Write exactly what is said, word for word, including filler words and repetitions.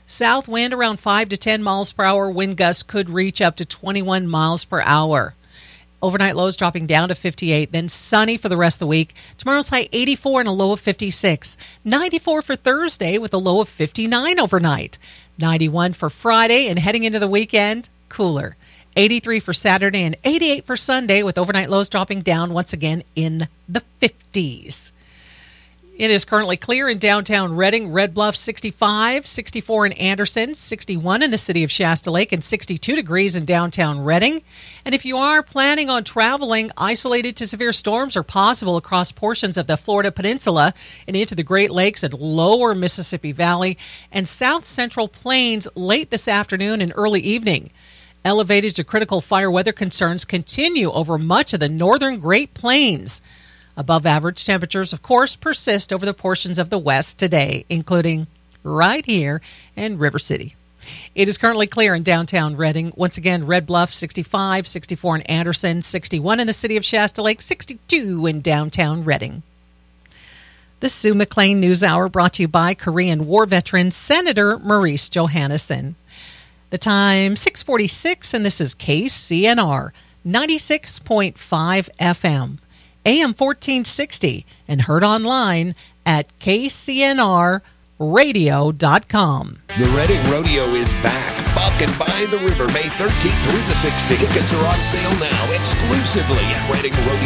South wind around five to ten miles per hour. Wind gusts could reach up to twenty-one miles per hour. Overnight lows dropping down to fifty-eight, then sunny for the rest of the week. Tomorrow's high eighty-four and a low of fifty-six. ninety-four for Thursday with a low of fifty-nine overnight. ninety-one for Friday, and heading into the weekend, cooler. eighty-three for Saturday and eighty-eight for Sunday, with overnight lows dropping down once again in the fifties. It is currently clear in downtown Reading. Red Bluff sixty-five, sixty-four in Anderson, sixty-one in the city of Shasta Lake, and sixty-two degrees in downtown Reading. And if you are planning on traveling, isolated to severe storms are possible across portions of the Florida Peninsula and into the Great Lakes and lower Mississippi Valley and south central plains late this afternoon and early evening. Elevated to critical fire weather concerns continue over much of the northern Great Plains. Above average temperatures, of course, persist over the portions of the west today, including right here in River City. It is currently clear in downtown Reading. Once again, Red Bluff sixty-five, sixty-four in Anderson, sixty-one in the city of Shasta Lake, sixty-two in downtown Reading. The Sue McLean News Hour brought to you by Korean War veteran Senator Maurice Johannesson. The time, six forty-six, and this is K C N R ninety-six point five F M. A M fourteen sixty, and heard online at K C N R radio dot com. The Reading Rodeo is back. Buck and by the River, May thirteenth through the sixteenth. Tickets are on sale now exclusively at Reading Rodeo.